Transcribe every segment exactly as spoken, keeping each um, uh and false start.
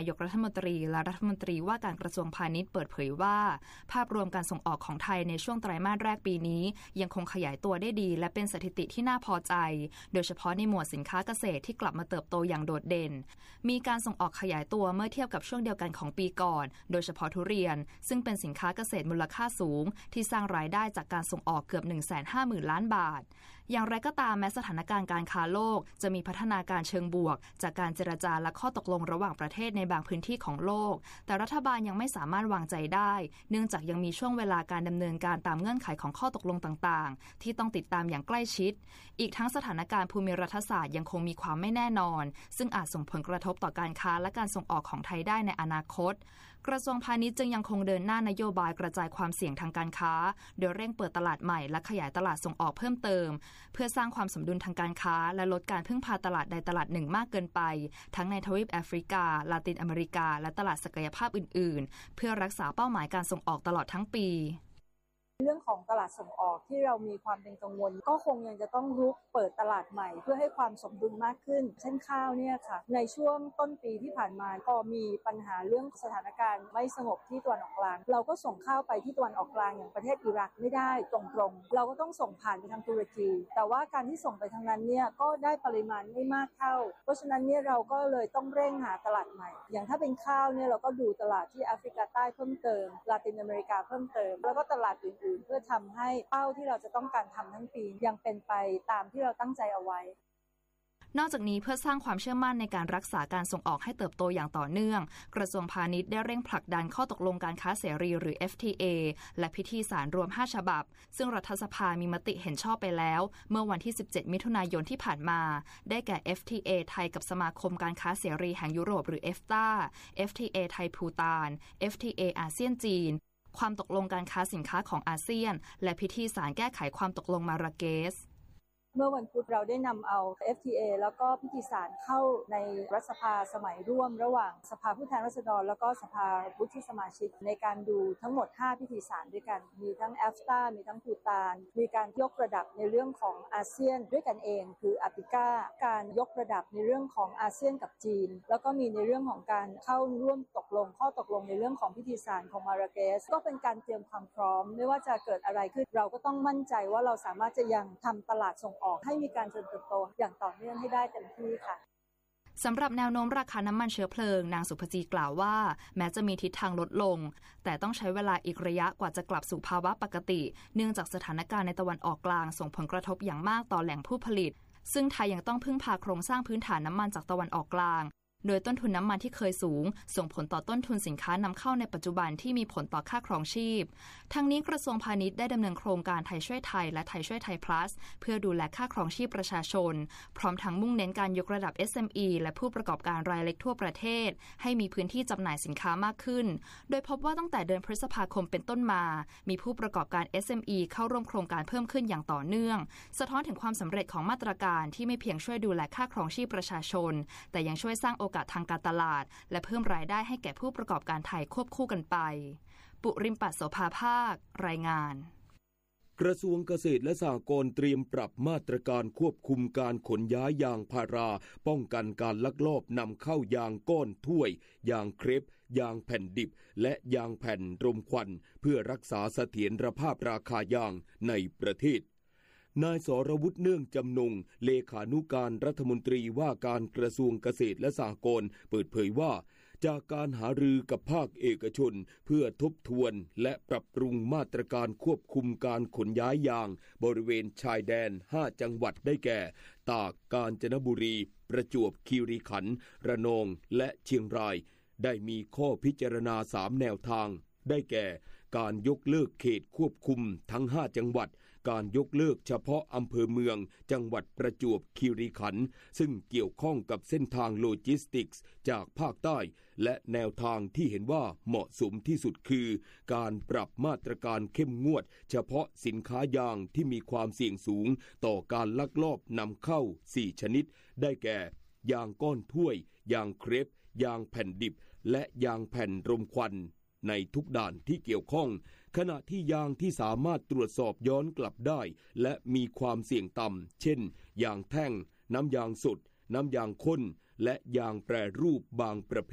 ายกรัฐมนตรีและรัฐมนตรีว่าการกระทรวงพาณิชย์เปิดเผยว่าภาพรวมการส่งออกของไทยในช่วงไตรมาสแรกปีนี้ยังคงขยายตัวได้ดีและเป็นสถิติที่น่าพอใจโดยเฉพาะในหมวดสินค้าเกษตรที่กลับมาเติบโตอย่างโดดเด่นมีการส่งออกขยายตัวเมื่อเทียบกับช่วงเดียวกันของปีก่อนโดยเฉพาะทุเรียนซึ่งเป็นสินค้าเกษตรมูลค่าสูงที่สร้างรายได้จากการส่งออกเกือบ หนึ่งแสนห้าหมื่น ล้านบาทอย่างไรก็ตามแม้สถานการณ์การค้าโลกจะมีพัฒนาการเชิงบวกจากการเจรจาและข้อตกลงระหว่างประเทศในบางพื้นที่ของโลกแต่รัฐบาลยังไม่สามารถวางใจได้เนื่องจากยังมีช่วงเวลาการดำเนินการตามเงื่อนไขของข้อตกลงต่างๆที่ต้องติดตามอย่างใกล้ชิดอีกทั้งสถานการณ์ภูมิรัฐศาสตร์ยังคงมีความไม่แน่นอนซึ่งอาจส่งผลกระทบต่อการค้าและการส่งออกของไทยได้ในอนาคตกระทรวงพาณิชย์จึงยังคงเดินหน้านโยบายกระจายความเสี่ยงทางการค้าโดยเร่งเปิดตลาดใหม่และขยายตลาดส่งออกเพิ่มเติมเพื่อสร้างความสมดุลทางการค้าและลดการพึ่งพาตลาดใดตลาดหนึ่งมากเกินไปทั้งในทวีปแอฟริกาลาตินอเมริกาและตลาดศักยภาพอื่นๆเพื่อรักษาเป้าหมายการส่งออกตลอดทั้งปีเรื่องของตลาดส่งออกที่เรามีความเป็นกังวลก็คงยังจะต้องรุกเปิดตลาดใหม่เพื่อให้ความสมดุลมากขึ้นเช่นข้าวเนี่ยค่ะในช่วงต้นปีที่ผ่านมาพอมีปัญหาเรื่องสถานการณ์ไม่สงบที่ตะวันออกกลางเราก็ส่งข้าวไปที่ตะวันออกกลางอย่างประเทศอิรักไม่ได้ตรงๆเราก็ต้องส่งผ่านไปทางตุรกีแต่ว่าการที่ส่งไปทางนั้นเนี่ยก็ได้ปริมาณไม่มากเท่าเพราะฉะนั้นเนี่ยเราก็เลยต้องเร่งหาตลาดใหม่อย่างถ้าเป็นข้าวเนี่ยเราก็ดูตลาดที่แอฟริกาใต้เพิ่มเติมลาตินอเมริกาเพิ่มเติมแล้วก็ตลาดอื่นเพื่อทำให้เป้าที่เราจะต้องการทำทั้งปียังเป็นไปตามที่เราตั้งใจเอาไว้นอกจากนี้เพื่อสร้างความเชื่อมั่นในการรักษาการส่งออกให้เติบโตอย่างต่อเนื่องกระทรวงพาณิชย์ได้เร่งผลักดันข้อตกลงการค้าเสรีหรือ เอฟ ที เอ และพิธีสารรวมห้าฉบับซึ่งรัฐสภามีมติเห็นชอบไปแล้วเมื่อวันที่สิบเจ็ดมิถุนายนที่ผ่านมาได้แก่ เอฟ ที เอ ไทยกับสมาคมการค้าเสรีแห่งยุโรปหรือ เอฟ ที เอ เอฟ ที เอ ไทยพูตาน เอฟ ที เอ อาเซียนจีนความตกลงการค้าสินค้าของอาเซียนและพิธีสารแก้ไขความตกลงมาราเกสเมื่อวันพุธเราได้นำเอา เอฟ ที เอ แล้วก็พิธีสารเข้าในรัฐสภาสมัยร่วมระหว่างสภาผู้แทนราษฎรแล้วก็สภาวุฒิสมาชิกในการดูทั้งหมดห้าพิธีสารด้วยกันมีทั้ง เอฟ ที เอ มีทั้งพูตานมีการยกระดับในเรื่องของอาเซียนด้วยกันเองคืออาติกาการยกระดับในเรื่องของอาเซียนกับจีนแล้วก็มีในเรื่องของการเข้าร่วมตกลงข้อตกลงในเรื่องของพิธีสารของมาราเกสก็เป็นการเตรียมความพร้อมไม่ว่าจะเกิดอะไรขึ้นเราก็ต้องมั่นใจว่าเราสามารถจะยังทำตลาดส่งออกให้มีการเจริญเติบโตอย่างต่อเนื่องให้ได้เต็มที่ค่ะสำหรับแนวโน้มราคาน้ำมันเชื้อเพลิงนางสุภจีกล่าวว่าแม้จะมีทิศทางลดลงแต่ต้องใช้เวลาอีกระยะกว่าจะกลับสู่ภาวะปกติเนื่องจากสถานการณ์ในตะวันออกกลางส่งผลกระทบอย่างมากต่อแหล่งผู้ผลิตซึ่งไทยยังต้องพึ่งพาโครงสร้างพื้นฐานน้ำมันจากตะวันออกกลางโดยต้นทุนน้ำมันที่เคยสูงส่งผลต่อต้นทุนสินค้านำเข้าในปัจจุบันที่มีผลต่อค่าครองชีพทั้งนี้กระทรวงพาณิชย์ได้ดำเนินโครงการไทยช่วยไทยและไทยช่วยไทย plus เพื่อดูแลค่าครองชีพประชาชนพร้อมทั้งมุ่งเน้นการยกระดับ เอส เอ็ม อี และผู้ประกอบการรายเล็กทั่วประเทศให้มีพื้นที่จำหน่ายสินค้ามากขึ้นโดยพบว่าตั้งแต่เดือนพฤษภาคมเป็นต้นมามีผู้ประกอบการ เอส เอ็ม อี เข้าร่วมโครงการเพิ่มขึ้นอย่างต่อเนื่องสะท้อนถึงความสำเร็จของมาตรการที่ไม่เพียงช่วยดูแลค่าครองชีพประชาชนแต่ยังช่วยสร้างโอกาสทางการตลาดและเพิ่มรายได้ให้แก่ผู้ประกอบการไทยควบคู่กันไปปุริมปัสโสภาภาครายงานกระทรวงเกษตรและสหกรณ์เตรียมปรับมาตรการควบคุมการขนย้ายยางพาราป้องกันการลักลอบนำเข้ายางก้อนถ้วยยางเครปยางแผ่นดิบและยางแผ่นรมควันเพื่อรักษาเสถียรภาพราคายางในประเทศนายสรวุฒิเนื่องจำนงเลขานุการรัฐมนตรีว่าการกระทรวงเกษตรและสหกรณ์เปิดเผยว่าจากการหารือกับภาคเอกชนเพื่อทบทวนและปรับปรุงมาตรการควบคุมการขนย้ายยางบริเวณชายแดนห้าจังหวัดได้แก่ตากกาญจนบุรีประจวบคีรีขันธ์ระนองและเชียงรายได้มีข้อพิจารณาสามแนวทางได้แก่การยกเลิกเขตควบคุมทั้งห้าจังหวัดการยกเลิกเฉพาะอำเภอเมืองจังหวัดประจวบคีรีขันธ์ซึ่งเกี่ยวข้องกับเส้นทางโลจิสติกส์จากภาคใต้และแนวทางที่เห็นว่าเหมาะสมที่สุดคือการปรับมาตรการเข้มงวดเฉพาะสินค้ายางที่มีความเสี่ยงสูงต่อการลักลอบนำเข้าสี่ชนิดได้แก่ยางก้อนถ้วยยางเครปยางแผ่นดิบและยางแผ่นรมควันในทุกด่านที่เกี่ยวข้องขณะที่ยางที่สามารถตรวจสอบย้อนกลับได้และมีความเสี่ยงต่ำเช่นยางแท่งน้ำยางสดน้ำยางข้นและยางแปรรูปบางประเภท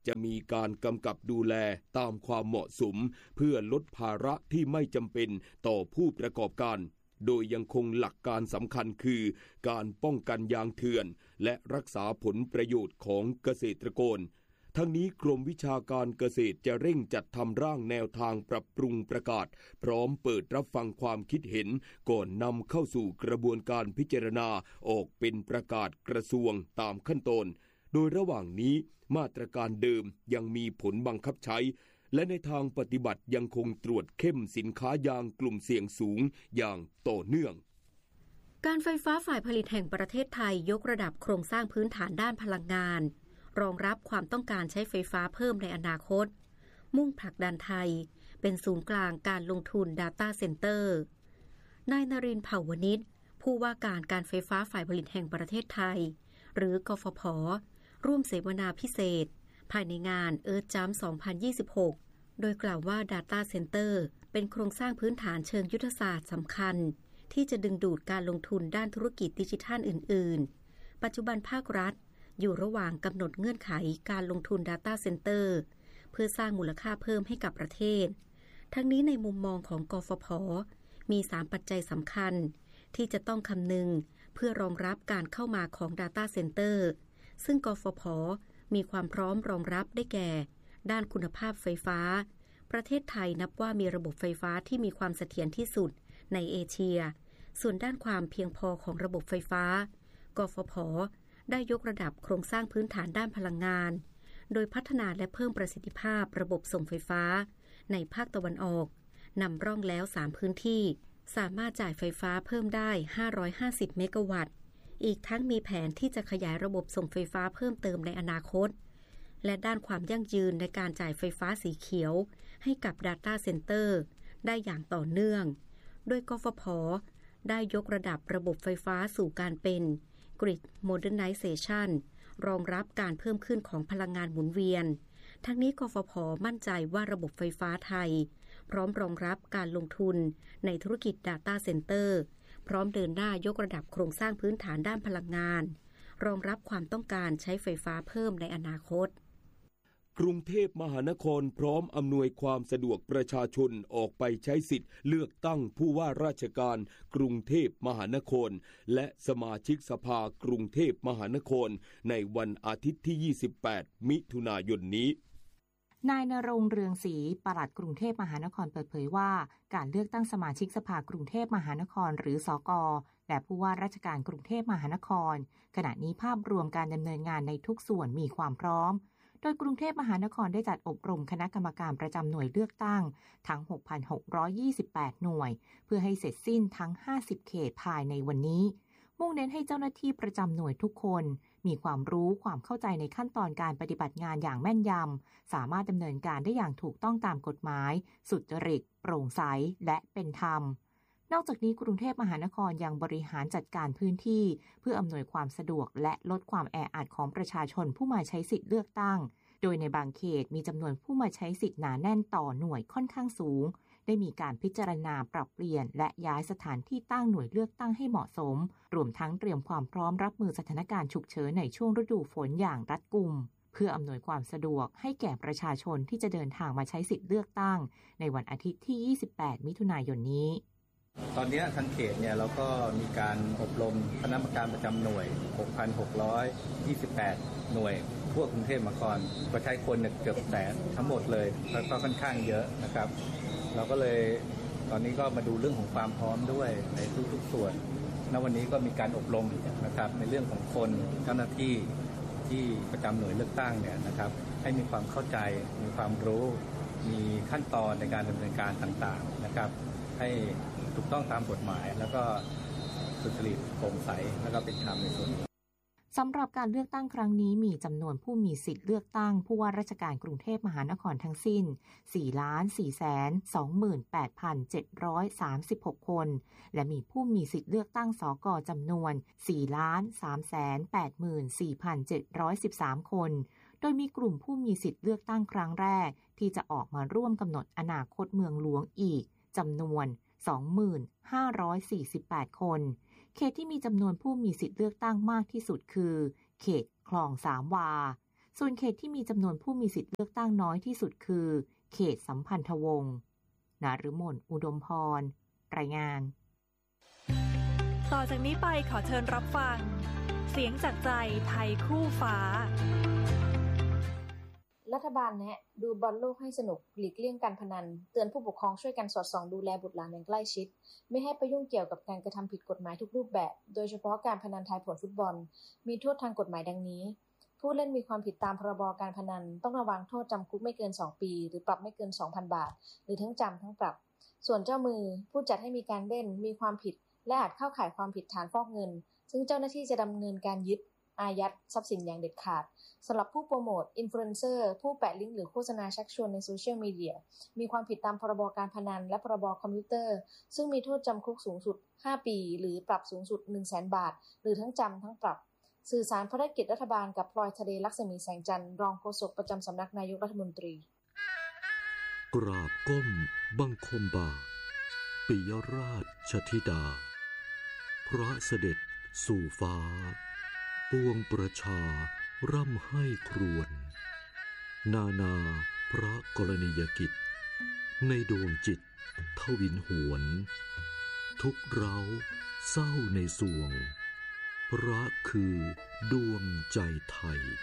จะมีการกำกับดูแลตามความเหมาะสมเพื่อลดภาระที่ไม่จำเป็นต่อผู้ประกอบการโดยยังคงหลักการสำคัญคือการป้องกันยางเถื่อนและรักษาผลประโยชน์ของเกษตรกรทั้งนี้กรมวิชาการเกษตรจะเร่งจัดทำร่างแนวทางปรับปรุงประกาศพร้อมเปิดรับฟังความคิดเห็นก่อนนำเข้าสู่กระบวนการพิจารณาออกเป็นประกาศกระทรวงตามขั้นตอนโดยระหว่างนี้มาตรการเดิมยังมีผลบังคับใช้และในทางปฏิบัติยังคงตรวจเข้มสินค้ายางกลุ่มเสี่ยงสูงอย่างต่อเนื่องการไฟฟ้าฝ่ายผลิตแห่งประเทศไทยยกระดับโครงสร้างพื้นฐานด้านพลังงานรองรับความต้องการใช้ไฟฟ้าเพิ่มในอนาคตมุ่งผลักดันไทยเป็นศูนย์กลางการลงทุน Data Center นายนรินทร์ เผ่าวณิชผู้ว่าการการไฟฟ้าฝ่ายผลิตแห่งประเทศไทยหรือกฟผ.ร่วมเสวนาพิเศษภายในงาน Earth Jump สองพันยี่สิบหก โดยกล่าวว่า Data Center เป็นโครงสร้างพื้นฐานเชิงยุทธศาสตร์สำคัญที่จะดึงดูดการลงทุนด้านธุรกิจดิจิทัลอื่นๆปัจจุบันภาครัฐอยู่ระหว่างกำหนดเงื่อนไขการลงทุน Data Center เพื่อสร้างมูลค่าเพิ่มให้กับประเทศทั้งนี้ในมุมมองของกฟผ.มีสามปัจจัยสำคัญที่จะต้องคำนึงเพื่อรองรับการเข้ามาของ Data Center ซึ่งกฟผ.มีความพร้อมรองรับได้แก่ด้านคุณภาพไฟฟ้าประเทศไทยนับว่ามีระบบไฟฟ้าที่มีความเสถียรที่สุดในเอเชียส่วนด้านความเพียงพอของระบบไฟฟ้ากฟผ.ได้ยกระดับโครงสร้างพื้นฐานด้านพลังงานโดยพัฒนาและเพิ่มประสิทธิภาพระบบส่งไฟฟ้าในภาคตะวันออกนำร่องแล้วสามพื้นที่สามารถจ่ายไฟฟ้าเพิ่มได้ห้าร้อยห้าสิบเมกะวัตต์อีกทั้งมีแผนที่จะขยายระบบส่งไฟฟ้าเพิ่มเติมในอนาคตและด้านความยั่งยืนในการจ่ายไฟฟ้าสีเขียวให้กับ Data Center ได้อย่างต่อเนื่องโดยกฟผ.ได้ยกระดับระบบไฟฟ้าสู่การเป็นGrid Modernization รองรับการเพิ่มขึ้นของพลังงานหมุนเวียนทั้งนี้กฟผ.มั่นใจว่าระบบไฟฟ้าไทยพร้อมรองรับการลงทุนในธุรกิจ Data Center พร้อมเดินหน้ายกระดับโครงสร้างพื้นฐานด้านพลังงานรองรับความต้องการใช้ไฟฟ้าเพิ่มในอนาคตกรุงเทพมหานครพร้อมอำนวยความสะดวกประชาชนออกไปใช้สิทธิ์เลือกตั้งผู้ว่าราชการกรุงเทพมหานครและสมาชิกสภากรุงเทพมหานครในวันอาทิตย์ที่ยี่สิบแปดมิถุนายนนี้นายณรงค์ เรืองศรีปลัดกรุงเทพมหานครเปิดเผยว่าการเลือกตั้งสมาชิกสภากรุงเทพมหานครหรือสก.และผู้ว่าราชการกรุงเทพมหานครขณะนี้ภาพรวมการดำเนินงานในทุกส่วนมีความพร้อมโดยกรุงเทพมหานครได้จัดอบรมคณะกรรมการประจำหน่วยเลือกตั้งทั้ง หกพันหกร้อยยี่สิบแปด หน่วยเพื่อให้เสร็จสิ้นทั้งห้าสิบเขตภายในวันนี้มุ่งเน้นให้เจ้าหน้าที่ประจำหน่วยทุกคนมีความรู้ความเข้าใจในขั้นตอนการปฏิบัติงานอย่างแม่นยำสามารถดำเนินการได้อย่างถูกต้องตามกฎหมายสุจริตโปร่งใสและเป็นธรรมนอกจากนี้กรุงเทพมหานครยังบริหารจัดการพื้นที่เพื่ออำนวยความสะดวกและลดความแออัดของประชาชนผู้มาใช้สิทธิเลือกตั้งโดยในบางเขตมีจำนวนผู้มาใช้สิทธิหนาแน่นต่อหน่วยค่อนข้างสูงได้มีการพิจารณาปรับเปลี่ยนและย้ายสถานที่ตั้งหน่วยเลือกตั้งให้เหมาะสมรวมทั้งเตรียมความพร้อมรับมือสถานการณ์ฉุกเฉินในช่วงฤดูฝนอย่างรัดกุมเพื่ออำนวยความสะดวกให้แก่ประชาชนที่จะเดินทางมาใช้สิทธิเลือกตั้งในวันอาทิตย์ที่ยี่สิบแปดมิถุนายนนี้ตอนนี้ทางเขตเนี่ยเราก็มีการอบรมคณะกรรมการประจำหน่วย หกพันหกร้อยยี่สิบแปด หน่วยทั่วกรุงเทพมหานครก็ใช้คนเนี่ยเกือบแสนทั้งหมดเลยแล้วก็ค่อนข้างเยอะนะครับเราก็เลยตอนนี้ก็มาดูเรื่องของความพร้อมด้วยในทุกๆส่วนณวันนี้ก็มีการอบรมนะครับในเรื่องของคนเจ้าหน้าที่ที่ประจำหน่วยเลือกตั้งเนี่ยนะครับให้มีความเข้าใจมีความรู้มีขั้นตอนในการดำเนินการต่างๆนะครับให้ถูกต้องตามกฎหมายแล้วก็สุจริตโปร่งใสแล้วก็เป็นธรรมในส่วนนี้สำหรับการเลือกตั้งครั้งนี้มีจำนวนผู้มีสิทธิ์เลือกตั้งผู้ว่าราชการกรุงเทพมหานครทั้งสิ้น สี่ล้านสี่แสนสองหมื่นแปดพันเจ็ดร้อยสามสิบหก คนและมีผู้มีสิทธิ์เลือกตั้งสก.จำนวน สี่ล้านสามแสนแปดหมื่นสี่พันเจ็ดร้อยสิบสาม คนโดยมีกลุ่มผู้มีสิทธิ์เลือกตั้งครั้งแรกที่จะออกมาร่วมกำหนดอนาคตเมืองหลวงอีกจำนวน สองหมื่นห้าร้อยสี่สิบแปด คนเขตที่มีจำนวนผู้มีสิทธิ์เลือกตั้งมากที่สุดคือเขตคลองสามวาส่วนเขตที่มีจำนวนผู้มีสิทธิเลือกตั้งน้อยที่สุดคือเขตสัมพันธวงศ์นฤมลอุดมพรรายงานต่อจากนี้ไปขอเชิญรับฟังเสียงจากใจไทยคู่ฟ้ารัฐบาลแนะดูบอลโลกให้สนุกหลีกเลี่ยงการพนันเตือนผู้ปกครองช่วยกันสอดส่องดูแลบุตรหลานอย่างใกล้ชิดไม่ให้ไปยุ่งเกี่ยวกับการกระทำผิดกฎหมายทุกรูปแบบโดยเฉพาะการพนันทายผลฟุตบอลมีโทษทางกฎหมายดังนี้ผู้เล่นมีความผิดตามพรบการพนันต้องระวังโทษจำคุกไม่เกินสองปีหรือปรับไม่เกิน สองพัน บาทหรือทั้งจำทั้งปรับส่วนเจ้ามือผู้จัดให้มีการเล่นมีความผิดและอาจเข้าข่ายความผิดฐานฟอกเงินซึ่งเจ้าหน้าที่จะดำเนินการยึดอายัดทรัพย์สินอย่างเด็ดขาดสำหรับผู้โปรโมทอินฟลูเอนเซอร์ผู้แปะลิงก์หรือโฆษณาชักชวนในโซเชียลมีเดียมีความผิดตามพรบการพนันและพรบคอมพิวเตอร์ซึ่งมีโทษจำคุกสูงสุดห้าปีหรือปรับสูงสุด หนึ่งแสน บาทหรือทั้งจำทั้งปรับสื่อสารภารกิจรัฐบาลกับพลอยทะเลลักษมีแสงจันทร์รองโฆษกประจำสำนักนายกรัฐมนตรีกราบก้มบังคมบาทปิยราชธิดาพระเสด็จสู่ฟ้าปวงประชาร่ำให้ครวญนานาพระกรณียกิจในดวงจิตทวินหวนทุกเร้าเศร้าในสวงพระคือดวงใจไทย